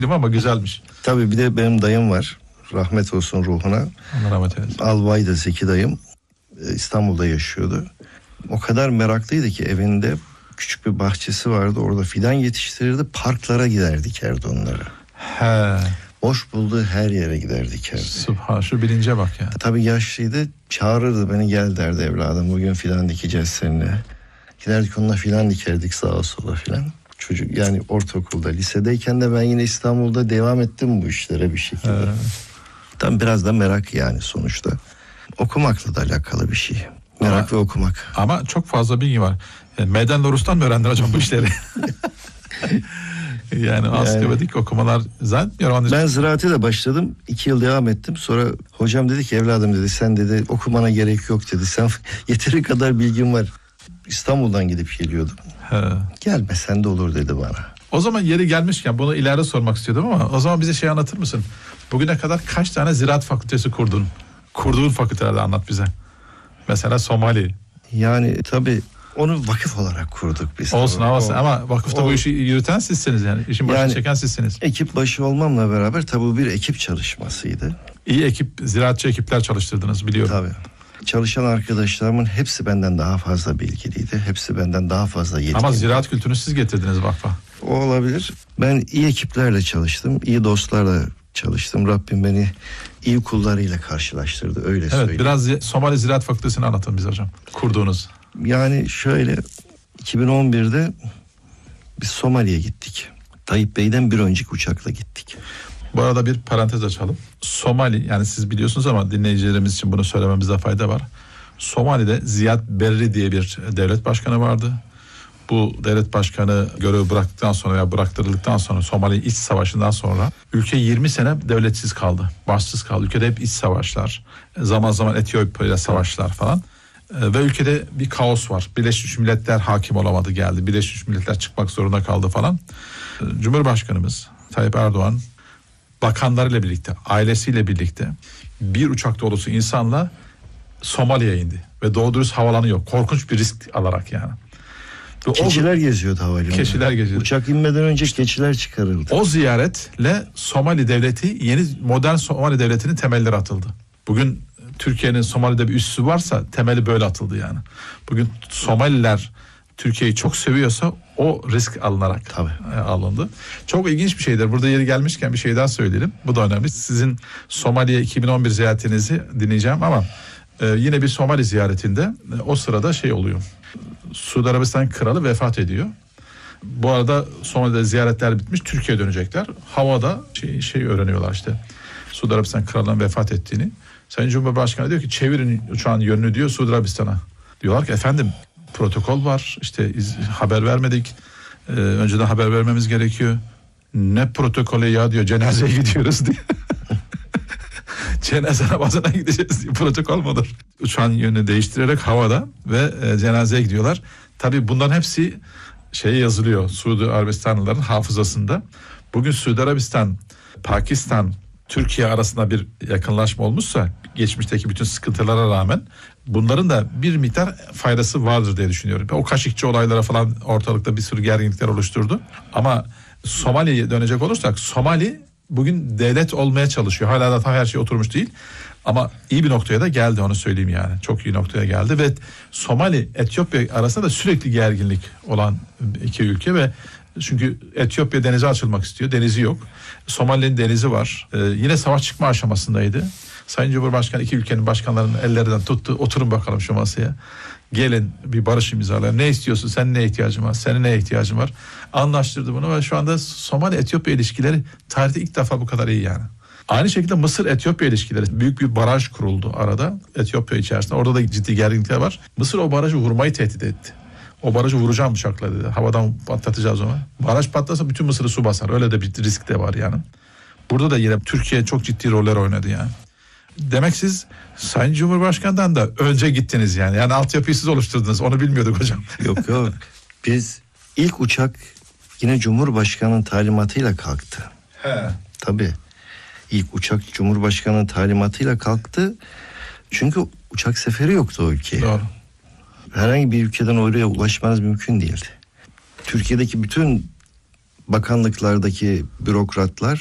Değil mi ama güzelmiş. Tabii bir de benim dayım var. Rahmet olsun ruhuna. Allah rahmet eylesin. Albaydı Zeki dayım. İstanbul'da yaşıyordu. O kadar meraklıydı ki evinde küçük bir bahçesi vardı. Orada fidan yetiştirirdi. Parklara gider dikerdi onları. He. Boş bulduğu her yere gider dikerdi. Subhan, şu bilince bak ya. Tabii yaşlıydı. Çağırırdı beni, gel derdi evladım. Bugün fidan dikeceğiz seninle. Giderdik onunla filan dikerdik sağa sola filan. Çocuk yani ortaokulda, lisedeyken de ben yine İstanbul'da devam ettim bu işlere bir şekilde. Tam biraz da merak yani sonuçta. Okumakla da alakalı bir şey. Merak ve okumak. Ama çok fazla bilgi var. Yani Meydan Lorus'tan mı öğrendin hocam bu işleri? yani ansiklopedic okumalar zannetmiyorum. Ben ziraate de başladım. 2 yıl devam ettim. Sonra hocam dedi ki evladım dedi sen dedi okumana gerek yok dedi. Sen yeteri kadar bilgin var. İstanbul'dan gidip geliyordum. He. Gelme sen de olur dedi bana. O zaman yeri gelmişken bunu ileride sormak istiyordum ama o zaman bize şey anlatır mısın? Bugüne kadar kaç tane ziraat fakültesi kurdun? Kurduğun fakültelerde anlat bize. Mesela Somali. Yani tabii onu vakıf olarak kurduk biz. Olsun havası ama vakıfta bu işi yürüten sizsiniz yani. İşin başını yani, çeken sizsiniz. Ekip başı olmamla beraber tabii bu bir ekip çalışmasıydı. İyi ekip, ziraatçı ekipler çalıştırdınız biliyorum. Tabii. Çalışan arkadaşlarımın hepsi benden daha fazla bilgiliydi. Hepsi benden daha fazla yetkili. Ama ziraat kültürünü siz getirdiniz vakfa. O olabilir. Ben iyi ekiplerle çalıştım. İyi dostlarla çalıştım. Rabbim beni iyi kullarıyla karşılaştırdı. Öyle söyleyeyim. Evet, biraz Somali Ziraat Fakültesini anlatın bize hocam. Kurduğunuz. Yani şöyle 2011'de biz Somali'ye gittik. Tayyip Bey'den bir önceki uçakla gittik. Bu arada bir parantez açalım. Somali, yani siz biliyorsunuz ama dinleyicilerimiz için bunu söylememizde fayda var. Somali'de Ziyad Berri diye bir devlet başkanı vardı. Bu devlet başkanı görevi bıraktıktan sonra ya bıraktırıldıktan sonra Somali İç Savaşı'ndan sonra ülke 20 sene devletsiz kaldı. Başsız kaldı. Ülkede hep iç savaşlar. Zaman zaman Etiyopya ile savaşlar falan. Ve ülkede bir kaos var. Birleşmiş Milletler hakim olamadı geldi. Birleşmiş Milletler çıkmak zorunda kaldı falan. Cumhurbaşkanımız Tayyip Erdoğan bakanlarıyla birlikte, ailesiyle birlikte bir uçak dolusu insanla Somali'ye indi. Ve doğru dürüst havalanı yok. Korkunç bir risk alarak yani. Keçiler geziyordu havalimanında. Keçiler geziyordu. Uçak inmeden önce keçiler çıkarıldı. O ziyaretle Somali devleti, yeni modern Somali devletinin temelleri atıldı. Bugün Türkiye'nin Somali'de bir üssü varsa temeli böyle atıldı yani. Bugün Somaliler Türkiye'yi çok seviyorsa o risk alınarak alındı. Çok ilginç bir şeydir. Burada yeri gelmişken bir şey daha söyleyelim. Bu da önemli. Sizin Somali'ye 2011 ziyaretinizi dinleyeceğim ama yine bir Somali ziyaretinde o sırada şey oluyor. Suudi Arabistan kralı vefat ediyor. Bu arada Somali'de ziyaretler bitmiş, Türkiye'ye dönecekler. Havada şey öğreniyorlar işte. Suudi Arabistan kralının vefat ettiğini. Sayın Cumhurbaşkanı diyor ki çevirin uçağın yönünü diyor Suudi Arabistan'a. Diyorlar ki efendim protokol var işte haber vermedik. Önceden haber vermemiz gerekiyor. Ne protokolü ya diyor, cenazeye gidiyoruz diyor. Cenaze namazına gideceğiz diye protokol mudur? Uçağın yönünü değiştirerek havada ve cenazeye gidiyorlar. Tabii bunların hepsi yazılıyor Suudi Arabistanlıların hafızasında. Bugün Suudi Arabistan, Pakistan, Türkiye arasında bir yakınlaşma olmuşsa geçmişteki bütün sıkıntılara rağmen bunların da bir miktar faydası vardır diye düşünüyorum. O Kaşıkçı olaylara falan ortalıkta bir sürü gerginlikler oluşturdu. Ama Somali'ye dönecek olursak Somali bugün devlet olmaya çalışıyor. Hala da her şey oturmuş değil. Ama iyi bir noktaya da geldi, onu söyleyeyim yani. Çok iyi noktaya geldi ve Somali, Etiyopya arasında da sürekli gerginlik olan iki ülke ve çünkü Etiyopya denize açılmak istiyor. Denizi yok. Somali'nin denizi var. Yine savaş çıkma aşamasındaydı. Sayın Cumhurbaşkanı iki ülkenin başkanlarının ellerinden tuttu. Oturun bakalım şu masaya. Gelin bir barış imzalayalım. Ne istiyorsun? Senin neye ihtiyacın var? Senin neye ihtiyacın var? Anlaştırdı bunu ve şu anda Somali-Etiyopya ilişkileri tarihte ilk defa bu kadar iyi yani. Aynı şekilde Mısır-Etiyopya ilişkileri. Büyük bir baraj kuruldu arada Etiyopya içerisinde. Orada da ciddi gerginlikler var. Mısır o barajı vurmayı tehdit etti. O barajı vuracağım bıçakla dedi. Havadan patlatacağız onu. Baraj patlasa bütün Mısır'ı su basar. Öyle de bir risk de var yani. Burada da yine Türkiye çok ciddi roller oynadı yani. Demek siz Sayın Cumhurbaşkanı'ndan da önce gittiniz yani. Yani altyapıyı siz oluşturdunuz. Onu bilmiyorduk hocam. Yok. Biz ilk uçak yine Cumhurbaşkanı'nın talimatıyla kalktı. He. Tabii. İlk uçak Cumhurbaşkanı'nın talimatıyla kalktı. Çünkü uçak seferi yoktu o ülkeye. Doğru. Herhangi bir ülkeden oraya ulaşmanız mümkün değildi. Türkiye'deki bütün bakanlıklardaki bürokratlar